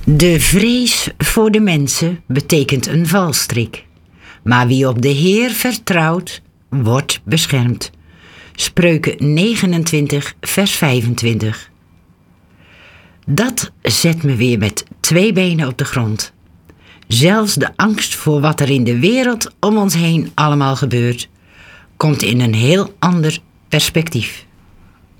De vrees voor de mensen betekent een valstrik. Maar wie op de Heer vertrouwt, wordt beschermd. Spreuken 29, vers 25. Dat zet me weer met 2 benen op de grond. Zelfs de angst voor wat er in de wereld om ons heen allemaal gebeurt, komt in een heel ander perspectief.